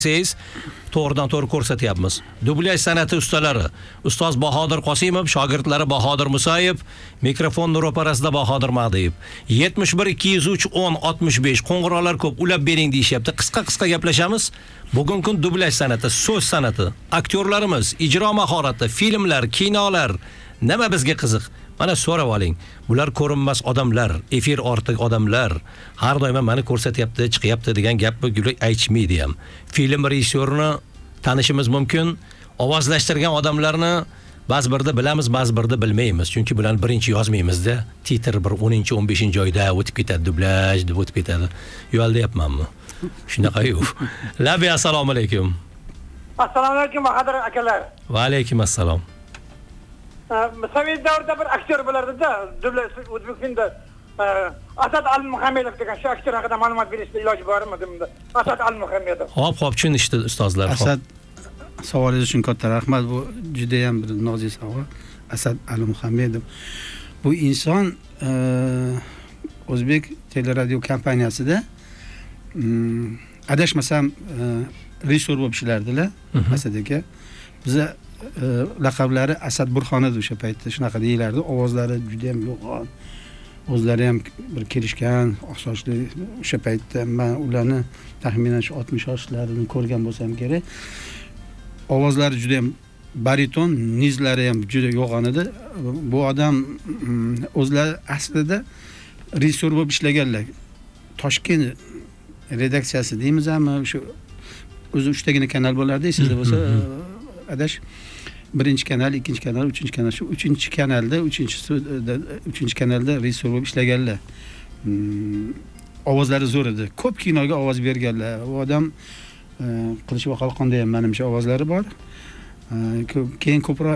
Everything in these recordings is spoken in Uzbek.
siz to'g'ridan to'g'ri ko'rsatyapmiz. Dublyaj san'ati ustalari ustoz Bahodir Qosimov, shogirdlari Bahodir Musayev, mikrofon ro'parasida Bahodir Madiyev. 71 203 10 65 qo'ng'iroqlar ko'p, ulab bering deyishyapti. Qisqa gaplashamiz. Bugungi kun dublyaj san'ati, so'z san'ati, aktyorlarimiz, ijro mahorati, filmlar, kinolar nima bizga qiziq? Mana so'rab oling. Bular ko'rinmas odamlar, efir ortiq odamlar. Har doim meni ko'rsatyapti, chiqyapti degan gapni guli aytishmaydi ham. Film rejissyorini tanishimiz mumkin. Ovozlashtirgan odamlarni ba'zi birda bilamiz, ba'zi birda bilmaymiz. Chunki bularni birinchi yozmaymiz-da. Titr bir 10-15 joyda o'tib ketadi, dublyaj deb o'tib ketadi. Yo'l deyapmanmi? Shunaqa yo'q. Labi assalomu alaykum. Assalomu alaykum Bahodir akalar. Va alaykum assalom. Sovet davrida bir aktyor bo'lardi-da, O'zbekistonda Asad Al-Muhammedov degan shu aktyor haqida ma'lumot berishda iloji bormi demda. Asad Al-Muhammedov. Hop, tushunishdi ustozlar. Asad, savolingiz uchun katta rahmat. Bu juda ham bir nozik savol. Asad Al-Muhammedov. Bu inson O'zbek teleradio kompaniyasida adashmasam rejissor bo'lib ishlardilar. Asad aka. Biza laqablari Asad Burxon edi o'sha paytda, shunaqa deyilardi. Ovozlari juda ham yo'g'on. O'zlari ham bir kelishgan, oqsochli o'sha paytda men ularni taxminan 60 yoshlarini ko'rgan bo'lsam kerak. Ovozlari juda ham bariton, nizlari ham juda yo'g'on edi. Bu odam o'zlari aslida rejissor bo'lib ishlaganlar. Toshkent redaksiyasi deymizmi? O'sha o'zi 3 tagina kanal bo'lardi, sizda bo'lsa adash birinchi kanal, ikkinchi kanal, uchinchi kanal. Shu uchinchi kanalda, uchinchi kanalda rejissor bo'lib ishlaganlar. Ovozlari zo'r edi. Ko'p kinoga ovoz berganlar. U odam Qilish va Qalqonda ham menimcha ovozlari bor. Keyin ko'proq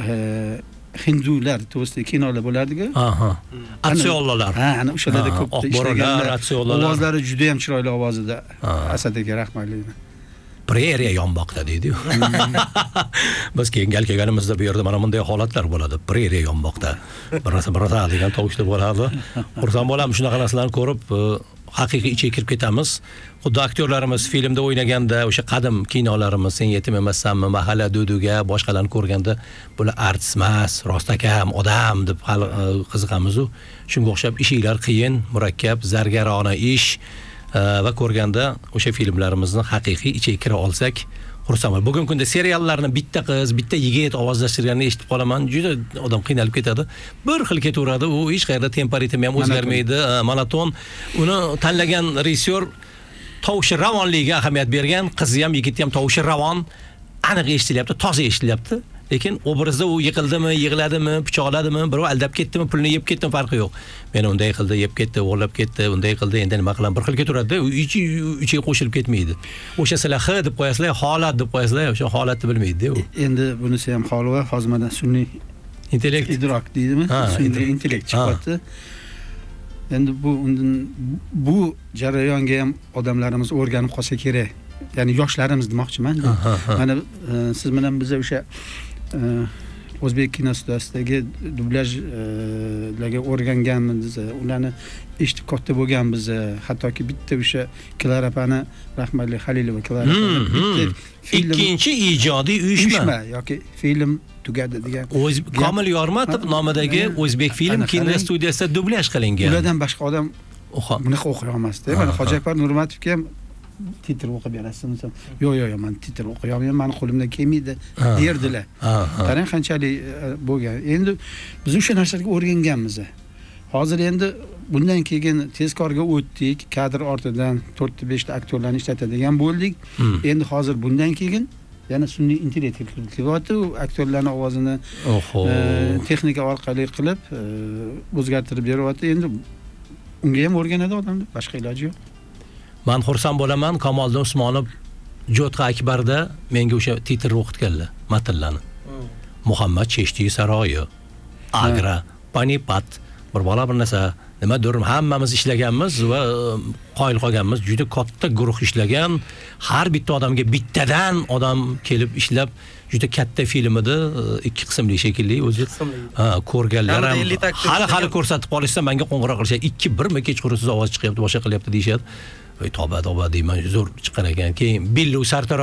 hindular to'g'risida kinolar bo'lardi-ku. Aha. Aksiyollalar. Ha, ana o'shalarda ko'p ishlaganlar. Aksiyollalar. Ovozlari juda ham chiroyli ovoz edi. Asad aka rahmatli. Preriya yonboqda deydi-yu. Biz kengal kelganimizda bu yerda mana bunday holatlar bo'ladi. Preriya yonboqda. Birasa degan tovushlar bo'ladi. Xursand bo'laman shunaqa narsalarni ko'rib, haqiqiy ichiga kirib ketamiz. Xuddi aktyorlarimiz filmda o'ynaganda, o'sha qadim kinolarimiz, Sen yetim emassanmi, Mahalla Duduga, boshqalarni ko'rganda, bular artist emas, rostakam, odam deb qiziqamiz-u. Shunga o'xshab ishlar qiyin, murakkab, zargarona ish. Va ko'rganda o'sha filmlarimizni haqiqiy ichiga kira olsak xursand bo'laman. Bugungi kunda seriallarni bitta qiz, bitta yigit ovozlashtirganini eshitib qolaman, juda odam qiynalib ketadi. Bir xil ketaveradi, u hech qayerda tempo ritmi ham o'zgarmaydi, monoton. Uni tanlagan rejissyor tovushi ravonligiga ahamiyat bergan, qizi ham, yigiti ham tovushi ravon, aniq eshitilyapti, toza eshitilyapti. Lekin obrazda u yiqildimi, yig'ladimi, pichoqladimi, birov aldab ketdimi, pulni yeb ketdimi farqi yo'q. Meni unday qildi, yeb ketdi, o'g'irlab ketdi, unday qildi, endi nima qilaman, bir xil ketaveradi-da, u ichiga qo'shilib ketmaydi. O'sha sizlar H deb qo'yasizlar, holat deb qo'yasizlar, o'sha holatni bilmaydi-da u. Endi bunisi ham holva, hozir mana sun'iy intellekt idrok deydimi? Sun'iy intellekt chiqyapti. Endi bu jarayonga ham odamlarimiz o'rganib qolsa kerak. Ya'ni yoshlarimiz demoqchiman. Mana siz bilan biz o'sha O'zbek kinostudiyasida dublyajlarga o'rganganmiz, ularni eshitib katta bo'lganmiz. Hattoki bitta o'sha Klarapani rahmatli Halilova Klarapani bitta ikkinchi ijodiy uyushma yoki film tugadi degan Komil Yormatov nomidagi O'zbek film kinostudiyasida dublyaj qilingan. Ulardan boshqa odam bunaqa o'qiy olmasdi. Mana Hojiakbar Nurmatovga ham titr o'qib berasizmi? Yo'q, men titr o'qiy olmayman, meni qo'limdan kelmaydi derdilar. Qarang qanchalik bo'lgan. Endi biz o'sha narsalarga o'rganganmiz. Hozir endi bundan keyin tezkorga o'tdik, kadr ortidan 4-5 ta aktyorlarni ishlatadigan bo'ldik. Endi hozir bundan keyin yana sun'iy intellekt kirilyapti, aktyorlarning ovozini texnika orqali qilib o'zgartirib beryapti. Endi unga ham o'rganadi odamlar, boshqa iloji yo'q. Men xursand bo'laman, Kamoliddin Usmonov Jo'tqa Akbarda menga o'sha titrni o'qitganlar, matnlarni. Muhammad Cheshtiy saroyi, Agra, Panipat, bir bola bir narsa, nimadir hammamiz ishlaganmiz va qoyil qolganmiz. Juda katta guruh ishlagan, har bitta odamga bittadan odam kelib ishlab, juda katta film edi, 2 qismli shekilli o'zi. Ko'rganlar ham hali ko'rsatib qolishsa menga qo'ng'iroq qilishadi. 2-1 kechqurun siz ovoz chiqyapti, boshqa qilyapti deyshadi. toba deyman zo'r chiqqan ekan. Keyin Billu Sartarosh